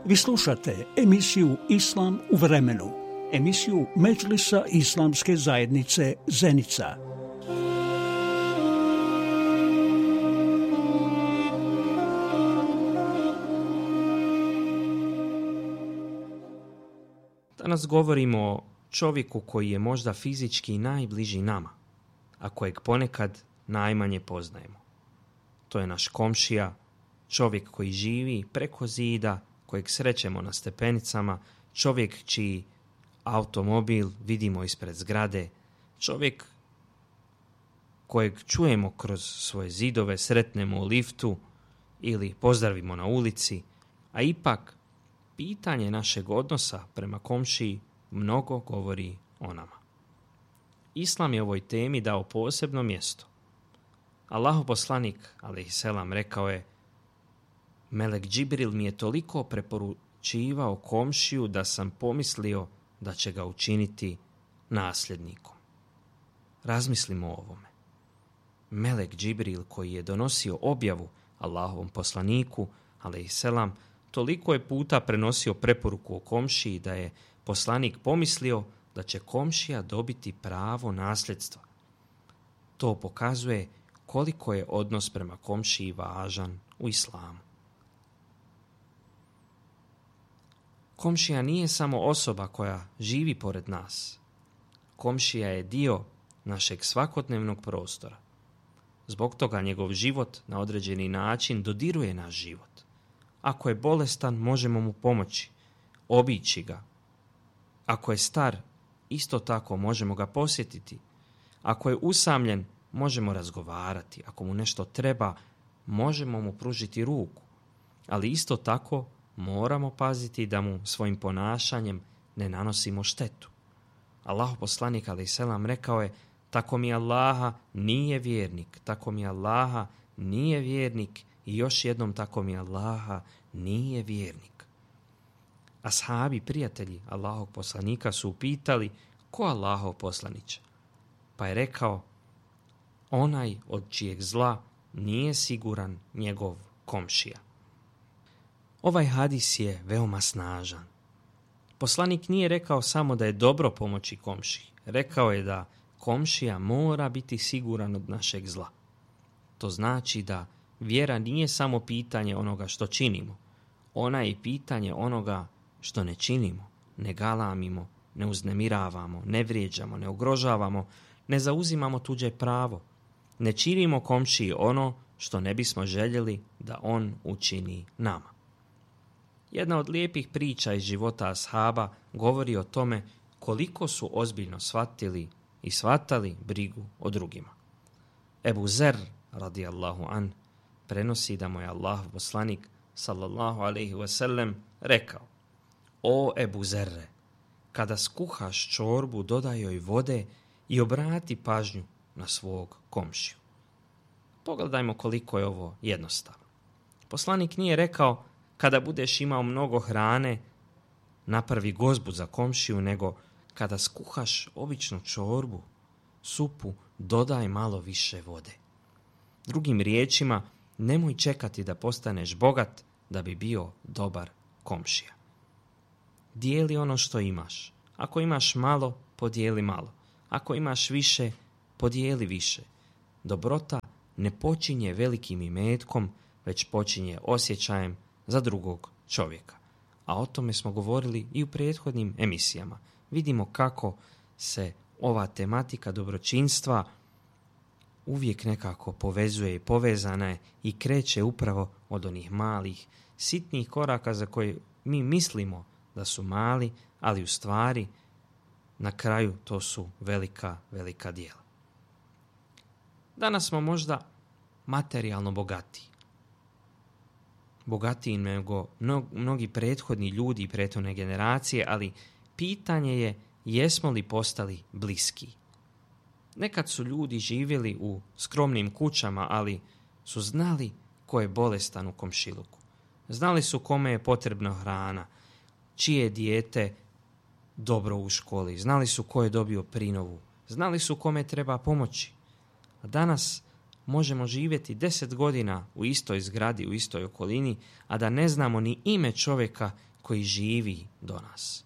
Vi slušate emisiju Islam u vremenu, emisiju Medžlisa Islamske zajednice Zenica. Danas govorimo o čovjeku koji je možda fizički najbliži nama, a kojeg ponekad najmanje poznajemo. To je naš komšija, čovjek koji živi preko zida, kojeg srećemo na stepenicama, čovjek čiji automobil vidimo ispred zgrade, čovjek kojeg čujemo kroz svoje zidove, sretnemo u liftu ili pozdravimo na ulici, a ipak pitanje našeg odnosa prema komšiji mnogo govori o nama. Islam je ovoj temi dao posebno mjesto. Allahov poslanik, alejselam, rekao je: Melek Džibril mi je toliko preporučivao komšiju da sam pomislio da će ga učiniti nasljednikom. Razmislimo o ovome. Melek Džibril, koji je donosio objavu Allahovom poslaniku, alejselam, toliko je puta prenosio preporuku o komšiji da je poslanik pomislio da će komšija dobiti pravo nasljedstva. To pokazuje koliko je odnos prema komšiji važan u islamu. Komšija nije samo osoba koja živi pored nas. Komšija je dio našeg svakodnevnog prostora. Zbog toga njegov život na određeni način dodiruje naš život. Ako je bolestan, možemo mu pomoći, obići ga. Ako je star, isto tako možemo ga posjetiti. Ako je usamljen, možemo razgovarati. Ako mu nešto treba, možemo mu pružiti ruku. Ali isto tako moramo paziti da mu svojim ponašanjem ne nanosimo štetu. Allahov poslanik alejselam rekao je: tako mi Allaha nije vjernik, tako mi Allaha nije vjernik i još jednom tako mi Allaha nije vjernik. Ashabi, prijatelji Allahovog poslanika, su upitali: ko Allahov poslaniče? Pa je rekao: onaj od čijeg zla nije siguran njegov komšija. Ovaj hadis je veoma snažan. Poslanik nije rekao samo da je dobro pomoći komšiji. Rekao je da komšija mora biti siguran od našeg zla. To znači da vjera nije samo pitanje onoga što činimo. Ona je pitanje onoga što ne činimo, ne galamimo, ne uznemiravamo, ne vrijeđamo, ne ugrožavamo, ne zauzimamo tuđe pravo. Ne činimo komšiji ono što ne bismo željeli da on učini nama. Jedna od lijepih priča iz života ashaba govori o tome koliko su ozbiljno shvatili i shvatali brigu o drugima. Ebu Zer, radijallahu an, prenosi da mu je Allahov poslanik, sallallahu alejhi ve sellem, rekao: o Ebu Zerre, kada skuhaš čorbu, dodaj joj vode i obrati pažnju na svog komšiju. Pogledajmo koliko je ovo jednostavno. Poslanik nije rekao: kada budeš imao mnogo hrane, napravi gozbu za komšiju, nego kada skuhaš običnu čorbu, supu, dodaj malo više vode. Drugim riječima, nemoj čekati da postaneš bogat da bi bio dobar komšija. Dijeli ono što imaš. Ako imaš malo, podijeli malo. Ako imaš više, podijeli više. Dobrota ne počinje velikim imetkom, već počinje osjećajem za drugog čovjeka. A o tome smo govorili i u prethodnim emisijama. Vidimo kako se ova tematika dobročinstva uvijek nekako povezuje i povezana je i kreće upravo od onih malih, sitnih koraka za koje mi mislimo da su mali, ali u stvari na kraju to su velika, velika djela. Danas smo možda materijalno bogatiji nego mnogi prethodni ljudi i prethodne generacije, ali pitanje je jesmo li postali bliski. Nekad su ljudi živjeli u skromnim kućama, ali su znali ko je bolestan u komšiluku. Znali su kome je potrebna hrana, čije je dijete dobro u školi, znali su ko je dobio prinovu, znali su kome treba pomoći. A danas možemo živjeti 10 godina u istoj zgradi, u istoj okolini, a da ne znamo ni ime čovjeka koji živi do nas.